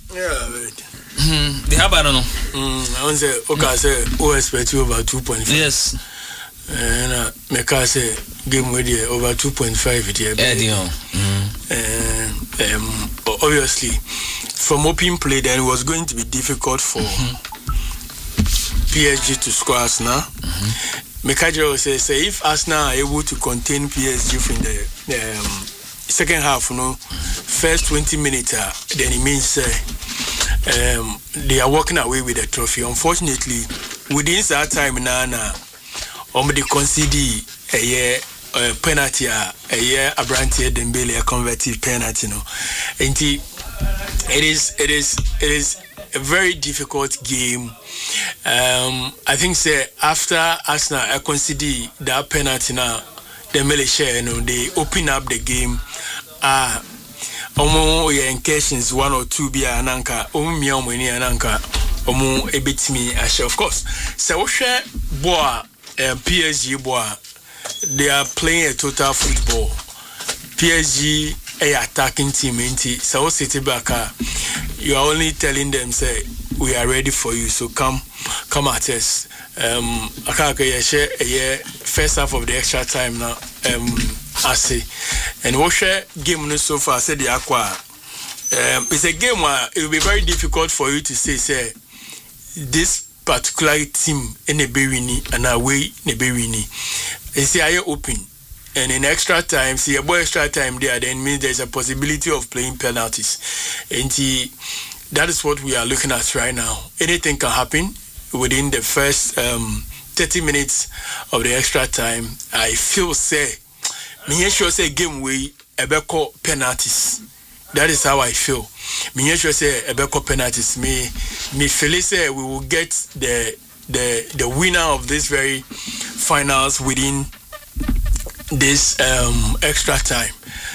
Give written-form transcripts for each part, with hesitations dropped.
Yeah, right. They have I don't know. I want to say, okay, say, who expect you over 2.5? Yes. And make us say game with you over 2.5 it here. Obviously, from open play, then it was going to be difficult for PSG to score Arsenal. Mekajero says, if Arsenal are able to contain PSG from the second half, first 20 minutes, then it means they are walking away with the trophy. Unfortunately, within that time, they conceded a penalty, a Abrantia Dembele, a converted penalty. And it is a very difficult game. I think after Arsenal conceded that penalty now, Dembele share, they open up the game. Encations 1 or 2 be ananka, ananka, ebitimi ashe. Of course, so share boa PSG boa. They are playing a total football. PSG a attacking team. So City back, you are only telling them say we are ready for you. So come at us. First half of the extra time now. I say, and what share game so far said the aqua. It's a game where it will be very difficult for you to say this particular team in a Bewini and away in a Bewini. It's a open, and in extra time, see a boy extra time there, then means there's a possibility of playing penalties, and that is what we are looking at right now. Anything can happen within the first 30 minutes of the extra time. I feel me sure say game way ebeko penalties. That is how I feel. Me sure say ebeko penalties. Me feel say we will get the winner of this very finals within this extra time.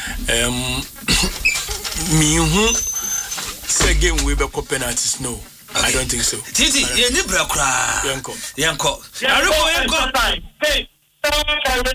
Me who say game way ebeko penalties. No, okay. I don't think so. Titi, you need brakra. Yanko. Hey. I'm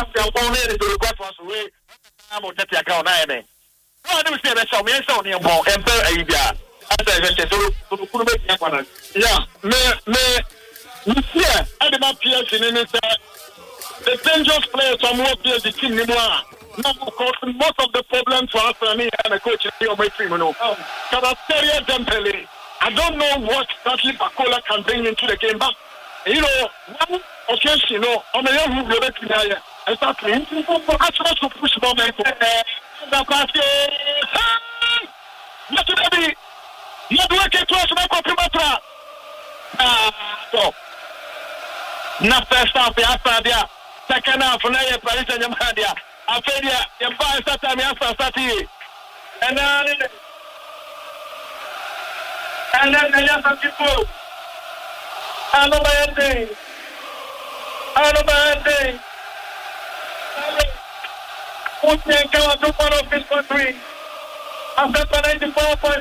the dangerous players from what the team now, because most of the problems for us and the coach is on my team. Dembele, I don't know what Bradley Barcola can bring into the game, but one occasion, on the young who will be there, and start playing for actually to push momentum. You do it to us, not first half, the second half, Paris and Yamadia. I feel you buy Saturday after Saturday. And then they have some people. I know my thing. Who can come to one of this country? After 94